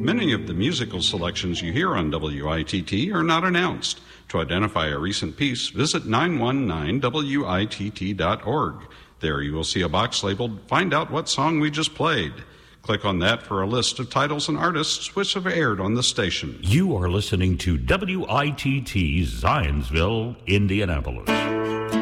Many of the musical selections you hear on WITT are not announced. To identify a recent piece, visit 919witt.org. There you will see a box labeled Find Out What Song We Just Played. Click on that for a list of titles and artists which have aired on the station. You are listening to WITT Zionsville, Indianapolis.